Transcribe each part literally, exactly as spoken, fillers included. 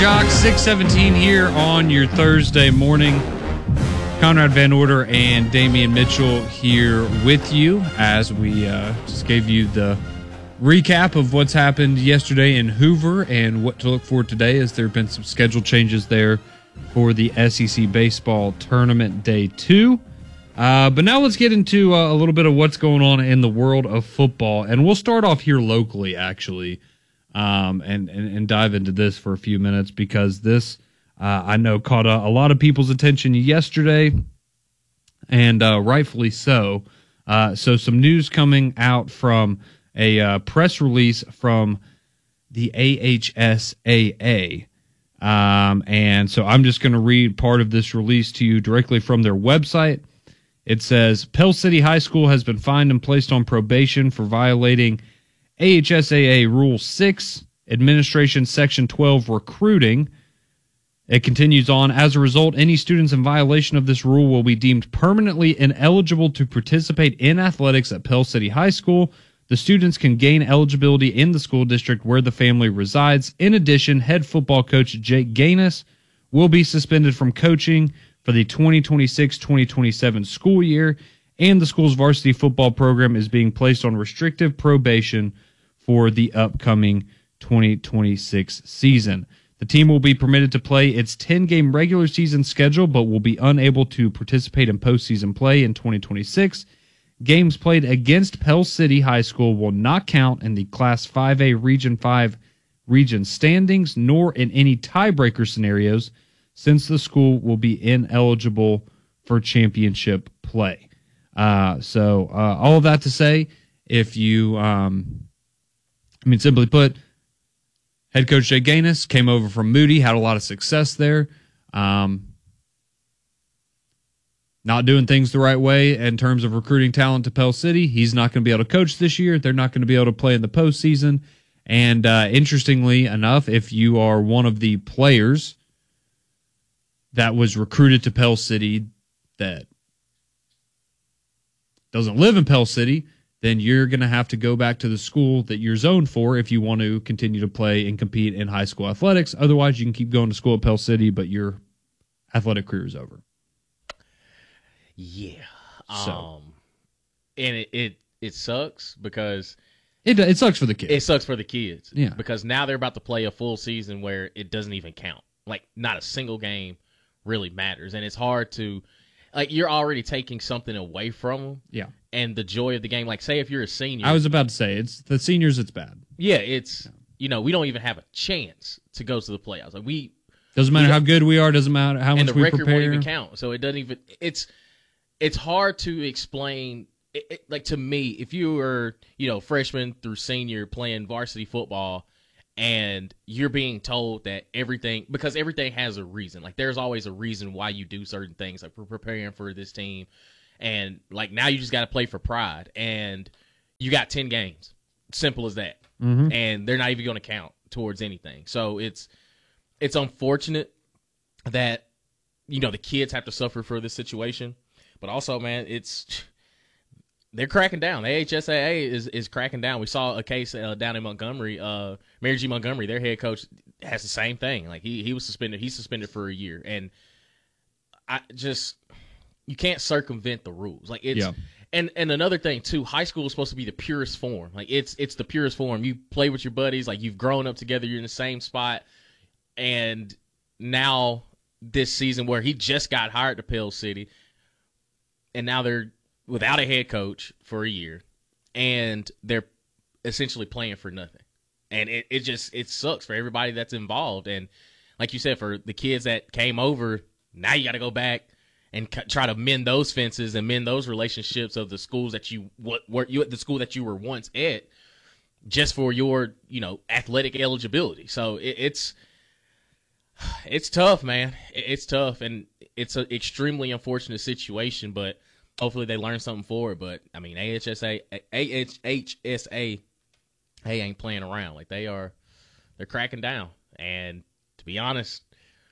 Jock, six seventeen here on your Thursday morning. Conrad Van Order and Damian Mitchell here with you as we uh, just gave you the recap of what's happened yesterday in Hoover and what to look for today, as there have been some schedule changes there for the S E C Baseball Tournament Day two. Uh, but now let's get into uh, a little bit of what's going on in the world of football. And we'll start off here locally, actually, um, and, and, and dive into this for a few minutes, because this, uh, I know, caught a, a lot of people's attention yesterday, and uh, rightfully so. Uh, so some news coming out from a uh, press release from the A H S A A. Um, and so I'm just going to read part of this release to you directly from their website. It says, Pell City High School has been fined and placed on probation for violating A H S A A Rule six, Administration Section twelve, Recruiting. It continues on, as a result, any students in violation of this rule will be deemed permanently ineligible to participate in athletics at Pell City High School. The students can gain eligibility in the school district where the family resides. In addition, head football coach Jake Gaines will be suspended from coaching for the twenty twenty-six twenty twenty-seven school year, and the school's varsity football program is being placed on restrictive probation for the upcoming twenty twenty-six season. The team will be permitted to play its ten-game regular season schedule, but will be unable to participate in postseason play in twenty twenty-six. Games played against Pell City High School will not count in the Class five A Region five region standings, nor in any tiebreaker scenarios, since the school will be ineligible for championship play. Uh, so uh, all of that to say, if you, um, I mean, simply put, head coach Jay Gaines came over from Moody, had a lot of success there. Um, not doing things the right way in terms of recruiting talent to Pell City. He's not going to be able to coach this year. They're not going to be able to play in the postseason. And uh, interestingly enough, if you are one of the players that was recruited to Pell City that doesn't live in Pell City, then you're going to have to go back to the school that you're zoned for if you want to continue to play and compete in high school athletics. Otherwise, you can keep going to school at Pell City, but your athletic career is over. Yeah. So. Um, and it, it, it sucks because It it sucks for the kids. it sucks for the kids. Yeah. Because now they're about to play a full season where it doesn't even count. Like, not a single game really matters. And it's hard to, like, you're already taking something away from them. Yeah. And the joy of the game. Like, say if you're a senior. I was about to say, it's the seniors, it's bad. Yeah, it's, you know, we don't even have a chance to go to the playoffs. Like, we. Doesn't matter how good we are, doesn't matter how and much the we record prepare. won't even count. So it doesn't even, it's, it's hard to explain. It, it, like, to me, if you were, you know, freshman through senior playing varsity football, and you're being told that everything, because everything has a reason. Like, there's always a reason why you do certain things. Like, we're preparing for this team. And, like, now you just got to play for pride. And you got ten games. Simple as that. Mm-hmm. And they're not even going to count towards anything. So it's it's unfortunate that, you know, the kids have to suffer for this situation. But also, man, it's they're cracking down. The A H S A A is, is cracking down. We saw a case uh, down in Montgomery. Uh, Mary G. Montgomery, their head coach, has the same thing. Like, he he was suspended. He's suspended for a year. And I just, you can't circumvent the rules. Like, it's, Yeah. and and another thing too, high school is supposed to be the purest form. Like, it's it's the purest form. You play with your buddies. Like, you've grown up together. You're in the same spot. And now this season, where he just got hired to Pell City, and now they're without a head coach for a year, and they're essentially playing for nothing. And it, it just, it sucks for everybody that's involved. And like you said, for the kids that came over, now you got to go back and c- try to mend those fences and mend those relationships of the schools that you, what were you at the school that you were once at, just for your, you know, athletic eligibility. So it, it's, it's tough, man. It, it's tough. And it's an extremely unfortunate situation, but hopefully they learn something for it. But, I mean, A H S A, A H S A, hey, ain't playing around. Like, they are, they're cracking down. And to be honest,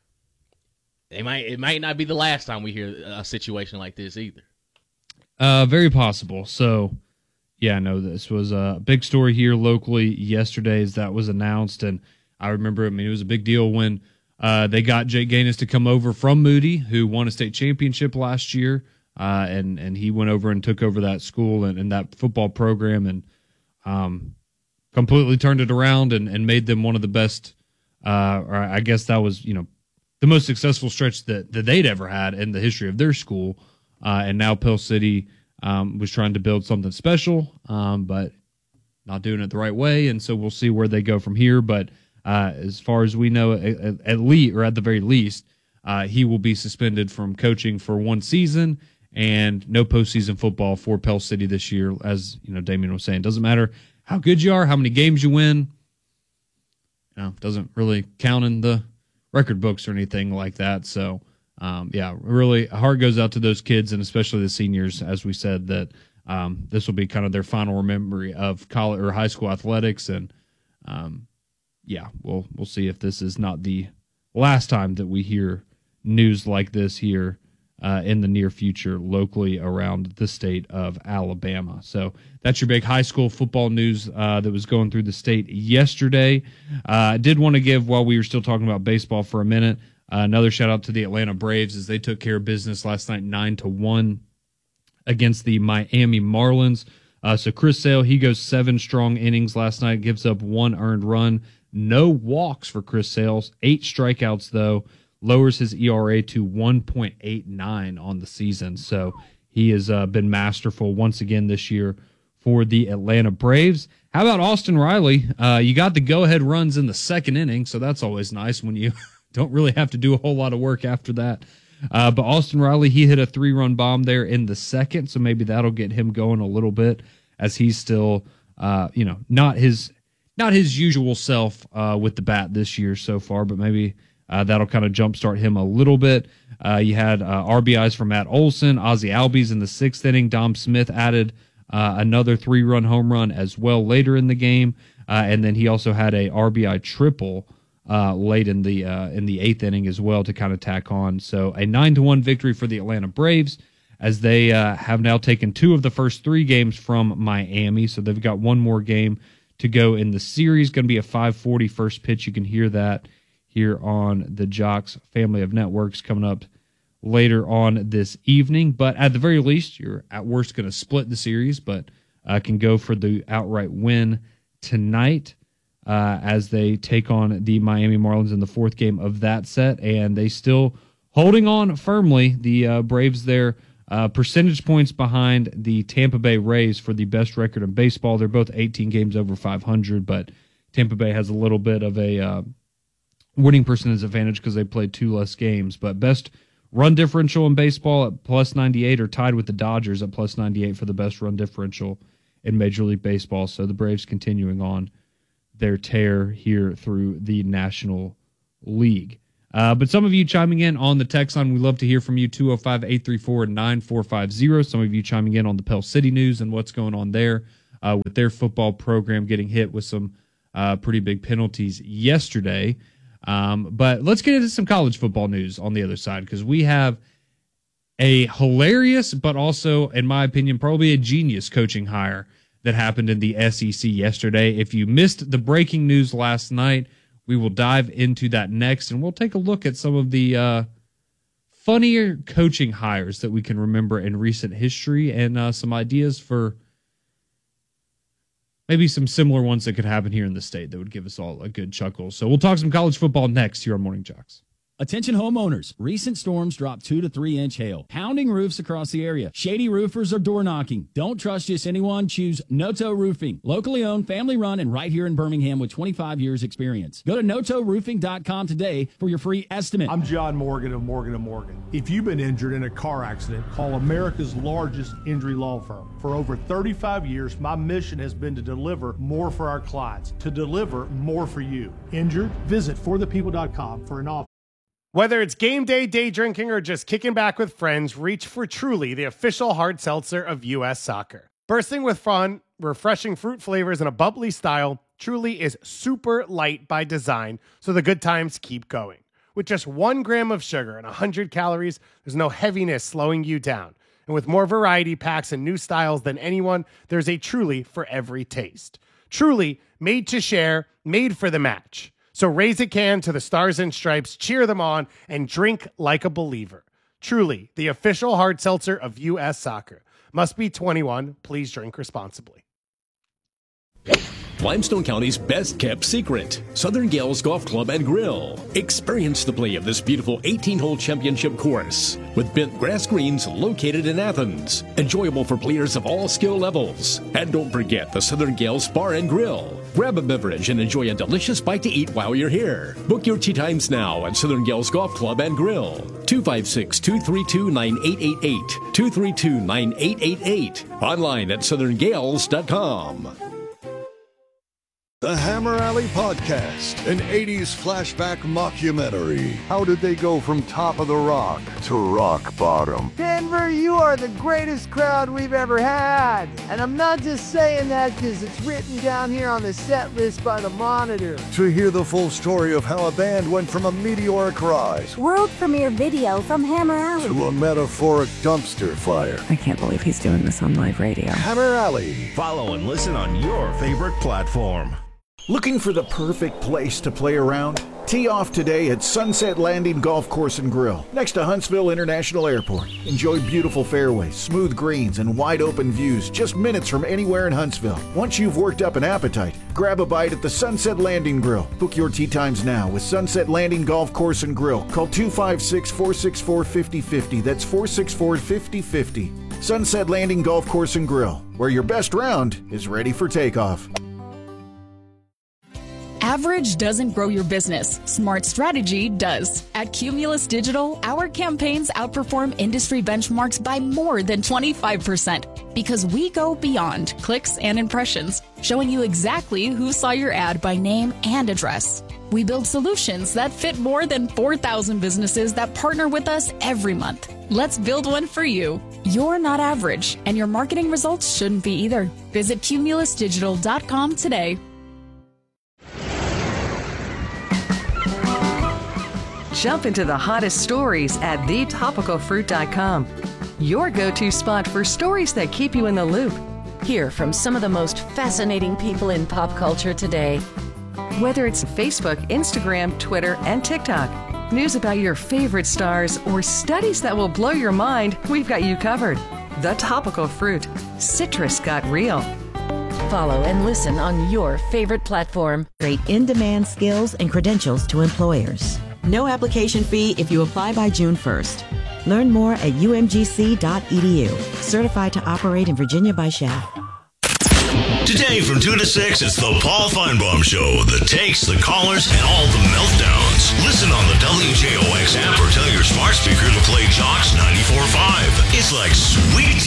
they might, it might not be the last time we hear a situation like this either. Uh, very possible. So, yeah, no, this was a big story here locally yesterday as that was announced. And I remember, I mean, it was a big deal when Uh, they got Jake Gaines to come over from Moody, who won a state championship last year, uh, and and he went over and took over that school and, and that football program, and um, completely turned it around and, and made them one of the best. Uh, or I guess that was you know the most successful stretch that, that they'd ever had in the history of their school. Uh, and now Pell City um, was trying to build something special, um, but not doing it the right way, and so we'll see where they go from here. But Uh, as far as we know, at, at least, or at the very least, uh, he will be suspended from coaching for one season, and no postseason football for Pell City this year. As you know, Damien was saying, doesn't matter how good you are, how many games you win. You know, doesn't really count in the record books or anything like that. So, um, yeah, really, heart goes out to those kids, and especially the seniors. As we said, that um, this will be kind of their final memory of college or high school athletics, and um, yeah, we'll we'll see if this is not the last time that we hear news like this here uh, in the near future locally around the state of Alabama. So that's your big high school football news uh, that was going through the state yesterday. Uh, I did want to give, while we were still talking about baseball for a minute, uh, another shout out to the Atlanta Braves as they took care of business last night, nine to one against the Miami Marlins. Uh, so Chris Sale, he goes seven strong innings last night, gives up one earned run. No walks for Chris Sales, eight strikeouts, though, lowers his E R A to one point eight nine on the season. So he has uh, been masterful once again this year for the Atlanta Braves. How about Austin Riley? Uh, you got the go-ahead runs in the second inning, so that's always nice when you don't really have to do a whole lot of work after that. Uh, but Austin Riley, he hit a three-run bomb there in the second, so maybe that'll get him going a little bit as he's still, uh, you know, not his not his usual self uh, with the bat this year so far, but maybe uh, that'll kind of jumpstart him a little bit. Uh, you had uh, R B Is from Matt Olson, Ozzie Albies in the sixth inning. Dom Smith added uh, another three-run home run as well later in the game, uh, and then he also had a R B I triple uh, late in the uh, in the eighth inning as well to kind of tack on. So a nine to one victory for the Atlanta Braves, as they uh, have now taken two of the first three games from Miami. So they've got one more game to go in the series. Going to be a five forty first pitch. You can hear that here on the Jocks family of networks coming up later on this evening. But at the very least, you're at worst going to split the series, but uh, can go for the outright win tonight uh, as they take on the Miami Marlins in the fourth game of that set. And they still holding on firmly, the uh, Braves there, Uh, percentage points behind the Tampa Bay Rays for the best record in baseball. They're both eighteen games over five hundred, but Tampa Bay has a little bit of a uh, winning percentage advantage because they played two less games. But best run differential in baseball at plus ninety-eight, are tied with the Dodgers at plus ninety-eight for the best run differential in Major League Baseball. So the Braves continuing on their tear here through the National League. Uh, but some of you chiming in on the text line, we love to hear from you, two oh five, eight three four, nine four five oh. Some of you chiming in on the Pell City news and what's going on there uh, with their football program getting hit with some uh, pretty big penalties yesterday. Um, but let's get into some college football news on the other side, because we have a hilarious but also, in my opinion, probably a genius coaching hire that happened in the S E C yesterday. If you missed the breaking news last night, we will dive into that next, and we'll take a look at some of the uh, funnier coaching hires that we can remember in recent history, and uh, some ideas for maybe some similar ones that could happen here in the state that would give us all a good chuckle. So we'll talk some college football next here on Morning Jocks. Attention homeowners. Recent storms dropped two to three inch hail, pounding roofs across the area. Shady roofers are door knocking. Don't trust just anyone. Choose Noto Roofing. Locally owned, family run, and right here in Birmingham with twenty-five years experience. Go to noto roofing dot com today for your free estimate. I'm John Morgan of Morgan and Morgan. If you've been injured in a car accident, call America's largest injury law firm. For over thirty-five years, my mission has been to deliver more for our clients, to deliver more for you. Injured? Visit for the people dot com for an offer. Whether it's game day, day drinking, or just kicking back with friends, reach for Truly, the official hard seltzer of U S Soccer. Bursting with fun, refreshing fruit flavors, and a bubbly style, Truly is super light by design, so the good times keep going. With just one gram of sugar and one hundred calories, there's no heaviness slowing you down. And with more variety packs and new styles than anyone, there's a Truly for every taste. Truly, made to share, made for the match. So raise a can to the Stars and Stripes, cheer them on, and drink like a believer. Truly, the official hard seltzer of U S Soccer. Must be twenty-one. Please drink responsibly. Limestone County's best-kept secret, Southern Gales Golf Club and Grill. Experience the play of this beautiful eighteen-hole championship course with bent grass greens located in Athens. Enjoyable for players of all skill levels. And don't forget the Southern Gales Bar and Grill. Grab a beverage and enjoy a delicious bite to eat while you're here. Book your tee times now at Southern Gales Golf Club and Grill. two five six, two three two, nine eight eight eight. two three two, nine eight eight eight. Online at southern gales dot com. The Hammer Alley Podcast, an eighties flashback mockumentary. How did they go from top of the rock to rock bottom? Denver, you are the greatest crowd we've ever had. And I'm not just saying that because it's written down here on the set list by the Monitor. To hear the full story of how a band went from a meteoric rise, world premiere video from Hammer Alley, to a metaphoric dumpster fire. I can't believe he's doing this on live radio. Hammer Alley. Follow and listen on your favorite platform. Looking for the perfect place to play around? Tee off today at Sunset Landing Golf Course and Grill, next to Huntsville International Airport. Enjoy beautiful fairways, smooth greens, and wide open views just minutes from anywhere in Huntsville. Once you've worked up an appetite, grab a bite at the Sunset Landing Grill. Book your tee times now with Sunset Landing Golf Course and Grill. Call two five six, four six four, five zero five zero. That's four six four, five zero five zero. Sunset Landing Golf Course and Grill, where your best round is ready for takeoff. Average doesn't grow your business. Smart strategy does. At Cumulus Digital, our campaigns outperform industry benchmarks by more than twenty-five percent because we go beyond clicks and impressions, showing you exactly who saw your ad by name and address. We build solutions that fit more than four thousand businesses that partner with us every month. Let's build one for you. You're not average, and your marketing results shouldn't be either. Visit cumulus digital dot com today. Jump into the hottest stories at the topical fruit dot com. Your go-to spot for stories that keep you in the loop. Hear from some of the most fascinating people in pop culture today. Whether it's Facebook, Instagram, Twitter, and TikTok, news about your favorite stars, or studies that will blow your mind, we've got you covered. The Topical Fruit. Citrus got real. Follow and listen on your favorite platform. Great in-demand skills and credentials to employers. No application fee if you apply by June first. Learn more at u m g c dot e d u. Certified to operate in Virginia by S H A. Today from two to six, it's the Paul Feinbaum Show. The takes, the callers, and all the meltdowns. Listen on the W J O X app or tell your smart speaker to play Jocks ninety-four point five. It's like sweet tea.